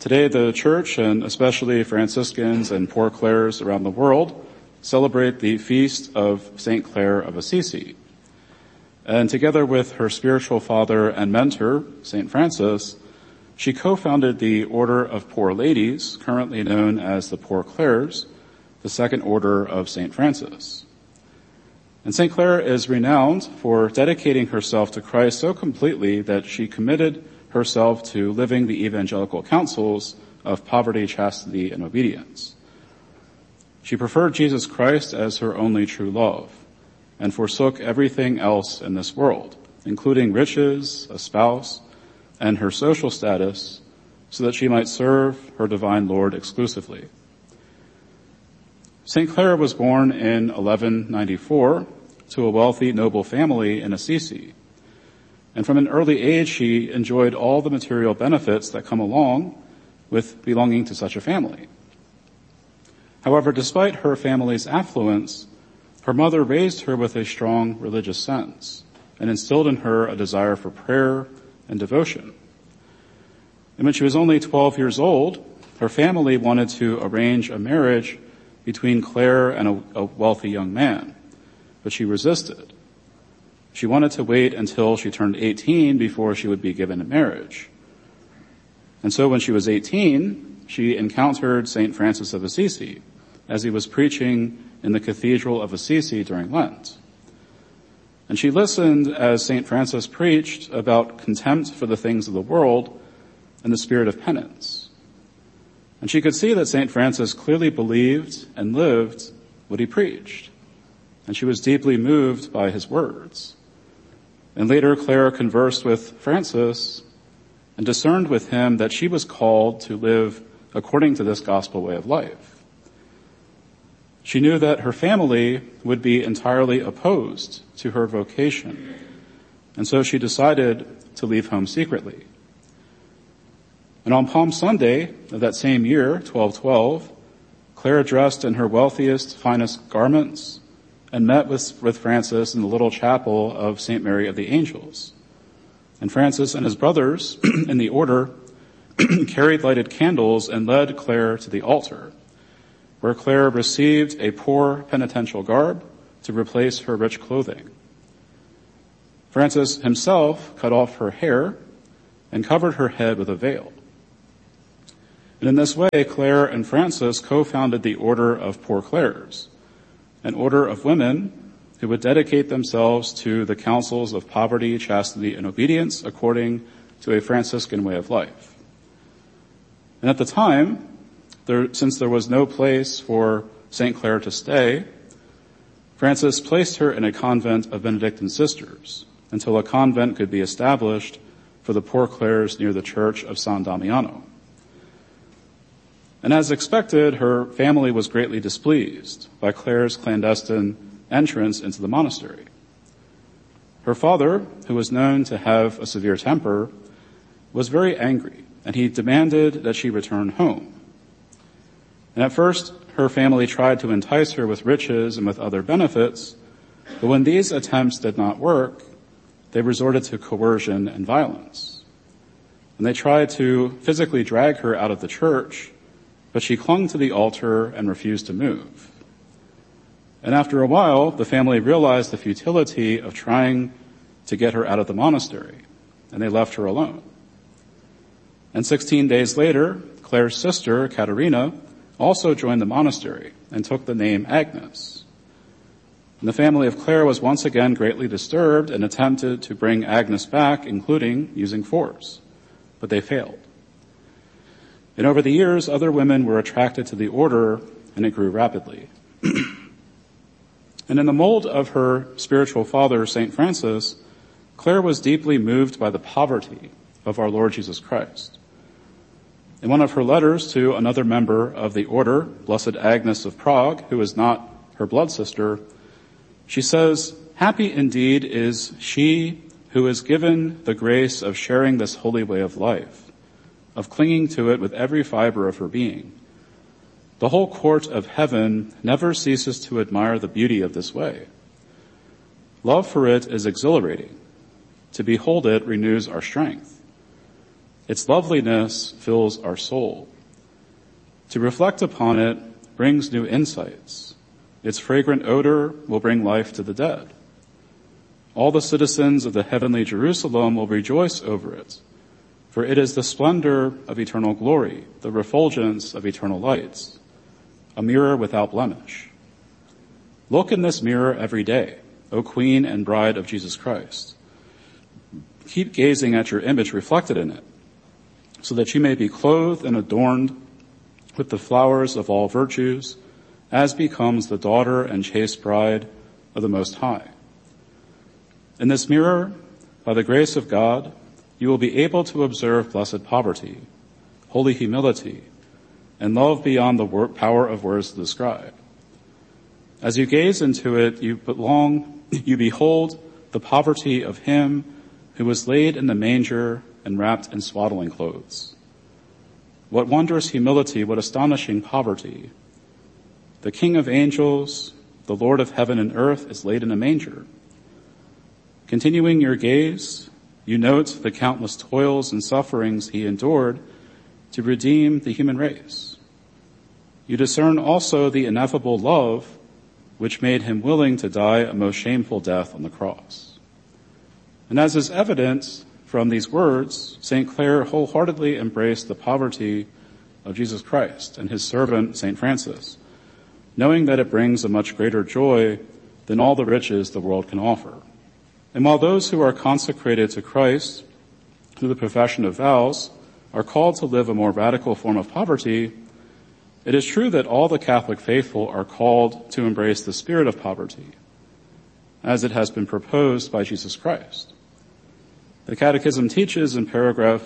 Today, the Church, and especially Franciscans and Poor Clares around the world, celebrate the feast of St. Clare of Assisi. And together with her spiritual father and mentor, St. Francis, she co-founded the Order of Poor Ladies, currently known as the Poor Clares, the second order of St. Francis. And St. Clare is renowned for dedicating herself to Christ so completely that she committed herself to living the evangelical counsels of poverty, chastity, and obedience. She preferred Jesus Christ as her only true love and forsook everything else in this world, including riches, a spouse, and her social status, so that she might serve her divine Lord exclusively. St. Clare was born in 1194 to a wealthy noble family in Assisi. And from an early age, she enjoyed all the material benefits that come along with belonging to such a family. However, despite her family's affluence, her mother raised her with a strong religious sense and instilled in her a desire for prayer and devotion. And when she was only 12 years old, her family wanted to arrange a marriage between Clare and a wealthy young man, but she resisted. She wanted to wait until she turned 18 before she would be given in marriage. And so when she was 18, she encountered St. Francis of Assisi as he was preaching in the Cathedral of Assisi during Lent. And she listened as St. Francis preached about contempt for the things of the world and the spirit of penance. And she could see that St. Francis clearly believed and lived what he preached. And she was deeply moved by his words. And later, Clare conversed with Francis and discerned with him that she was called to live according to this gospel way of life. She knew that her family would be entirely opposed to her vocation, and so she decided to leave home secretly. And on Palm Sunday of that same year, 1212, Clare dressed in her wealthiest, finest garments and met with Francis in the little chapel of St. Mary of the Angels. And Francis and his brothers in the order carried lighted candles and led Clare to the altar, where Clare received a poor penitential garb to replace her rich clothing. Francis himself cut off her hair and covered her head with a veil. And in this way, Clare and Francis co-founded the Order of Poor Clares, an order of women who would dedicate themselves to the counsels of poverty, chastity, and obedience according to a Franciscan way of life. And at the time, since there was no place for St. Clare to stay, Francis placed her in a convent of Benedictine sisters until a convent could be established for the Poor Clares near the church of San Damiano. And as expected, her family was greatly displeased by Clare's clandestine entrance into the monastery. Her father, who was known to have a severe temper, was very angry, and he demanded that she return home. And at first, her family tried to entice her with riches and with other benefits, but when these attempts did not work, they resorted to coercion and violence. And they tried to physically drag her out of the church, but she clung to the altar and refused to move. And after a while, the family realized the futility of trying to get her out of the monastery, and they left her alone. And 16 days later, Clare's sister, Caterina, also joined the monastery and took the name Agnes. And the family of Clare was once again greatly disturbed and attempted to bring Agnes back, including using force, but they failed. And over the years, other women were attracted to the order, and it grew rapidly. And in the mold of her spiritual father, St. Francis, Clare was deeply moved by the poverty of our Lord Jesus Christ. In one of her letters to another member of the order, Blessed Agnes of Prague, who is not her blood sister, she says, "Happy indeed is she who is given the grace of sharing this holy way of life, of clinging to it with every fiber of her being. The whole court of heaven never ceases to admire the beauty of this way. Love for it is exhilarating. To behold it renews our strength. Its loveliness fills our soul. To reflect upon it brings new insights. Its fragrant odor will bring life to the dead. All the citizens of the heavenly Jerusalem will rejoice over it, for it is the splendor of eternal glory, the refulgence of eternal lights, a mirror without blemish. Look in this mirror every day, O Queen and Bride of Jesus Christ. Keep gazing at your image reflected in it, so that you may be clothed and adorned with the flowers of all virtues, as becomes the daughter and chaste bride of the Most High. In this mirror, by the grace of God, you will be able to observe blessed poverty, holy humility, and love beyond the power of words to describe. As you gaze into it, you behold the poverty of him who was laid in the manger and wrapped in swaddling clothes. What wondrous humility, what astonishing poverty. The King of angels, the Lord of heaven and earth, is laid in a manger. Continuing your gaze, you note the countless toils and sufferings he endured to redeem the human race. You discern also the ineffable love which made him willing to die a most shameful death on the cross. And as is evident from these words, St. Clare wholeheartedly embraced the poverty of Jesus Christ and his servant, St. Francis, knowing that it brings a much greater joy than all the riches the world can offer. And while those who are consecrated to Christ through the profession of vows are called to live a more radical form of poverty, it is true that all the Catholic faithful are called to embrace the spirit of poverty, as it has been proposed by Jesus Christ. The Catechism teaches in paragraph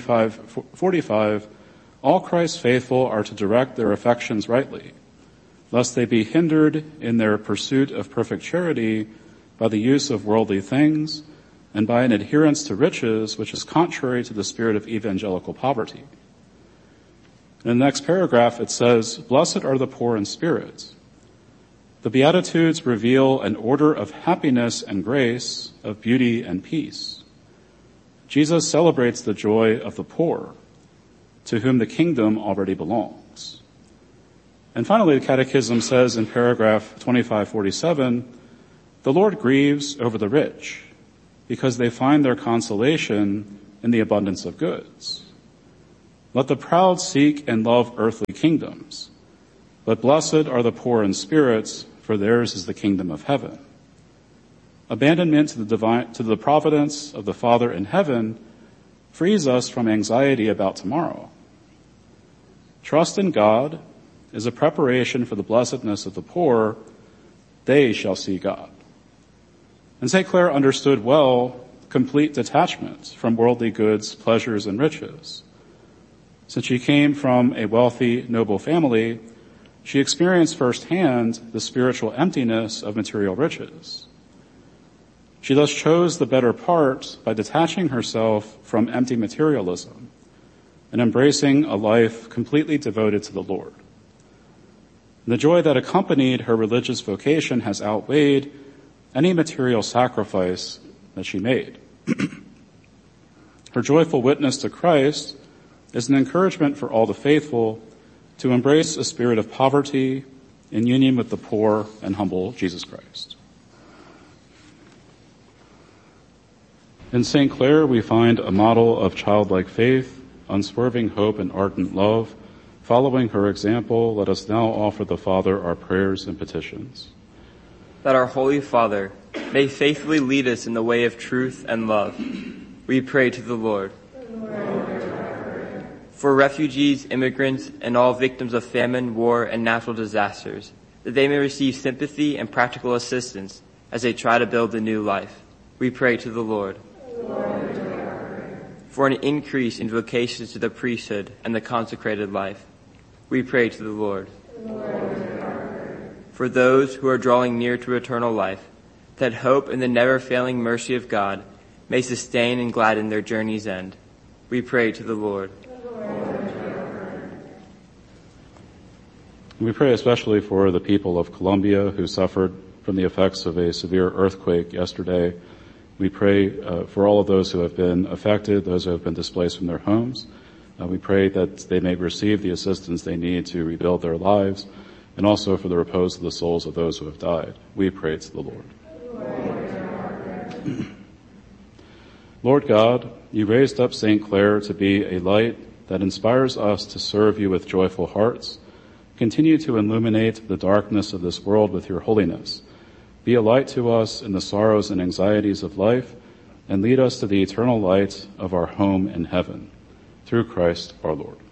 2545, all Christ's faithful are to direct their affections rightly, lest they be hindered in their pursuit of perfect charity by the use of worldly things and by an adherence to riches which is contrary to the spirit of evangelical poverty. In the next paragraph it says, blessed are the poor in spirit. The Beatitudes reveal an order of happiness and grace, of beauty and peace. Jesus celebrates the joy of the poor, to whom the kingdom already belongs. And finally, the Catechism says in paragraph 2547, the Lord grieves over the rich, because they find their consolation in the abundance of goods. Let the proud seek and love earthly kingdoms, but blessed are the poor in spirits, for theirs is the kingdom of heaven. Abandonment to the providence of the Father in heaven frees us from anxiety about tomorrow. Trust in God is a preparation for the blessedness of the poor. They shall see God. And St. Clare understood well complete detachment from worldly goods, pleasures, and riches. Since she came from a wealthy, noble family, she experienced firsthand the spiritual emptiness of material riches. She thus chose the better part by detaching herself from empty materialism and embracing a life completely devoted to the Lord. The joy that accompanied her religious vocation has outweighed any material sacrifice that she made. Her joyful witness to Christ is an encouragement for all the faithful to embrace a spirit of poverty in union with the poor and humble Jesus Christ. In St. Clare, we find a model of childlike faith, unswerving hope, and ardent love. Following her example, let us now offer the Father our prayers and petitions. That our Holy Father may faithfully lead us in the way of truth and love. We pray to the Lord. For refugees, immigrants, and all victims of famine, war, and natural disasters, that they may receive sympathy and practical assistance as they try to build a new life. We pray to the Lord. For an increase in vocations to the priesthood and the consecrated life. We pray to the Lord. For those who are drawing near to eternal life, that hope in the never-failing mercy of God may sustain and gladden their journey's end. We pray to the Lord. We pray especially for the people of Colombia who suffered from the effects of a severe earthquake yesterday We pray for all of those who have been affected, those who have been displaced from their homes. We pray that they may receive the assistance they need to rebuild their lives, and also for the repose of the souls of those who have died. We pray to the Lord. Lord God, you raised up St. Clare to be a light that inspires us to serve you with joyful hearts. Continue to illuminate the darkness of this world with your holiness. Be a light to us in the sorrows and anxieties of life, and lead us to the eternal light of our home in heaven. Through Christ our Lord.